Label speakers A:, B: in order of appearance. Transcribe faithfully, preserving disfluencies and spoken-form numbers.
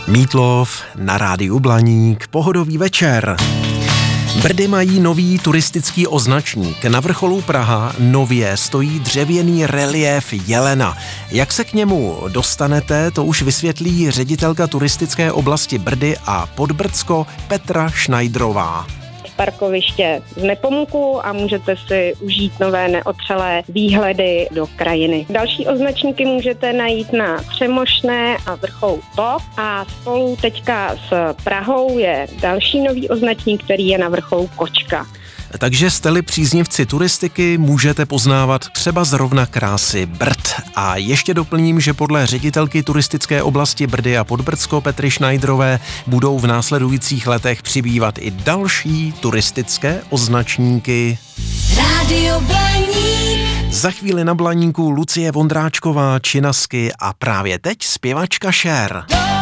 A: Meat Loaf na rádiu Blaník, pohodový večer. Brdy mají nový turistický označník. Na vrcholu Praha nově stojí dřevěný reliéf jelena. Jak se k němu dostanete, to už vysvětlí ředitelka turistické oblasti Brdy a Podbrdsko Petra Schneiderová.
B: Parkoviště z Nepomuků a můžete si užít nové neotřelé výhledy do krajiny. Další označníky můžete najít na Přemošné a vrcholu Top a spolu teďka s Prahou je další nový označník, který je na vrcholu Kočka.
A: Takže jste-li příznivci turistiky, můžete poznávat třeba zrovna krásy Brd. A ještě doplním, že podle ředitelky turistické oblasti Brdy a Podbrdsko Petry Schneiderové budou v následujících letech přibývat i další turistické označníky.
C: Rádio Blaník.
A: Za chvíli na Blaníku Lucie Vondráčková, Činasky a právě teď zpěvačka Cher.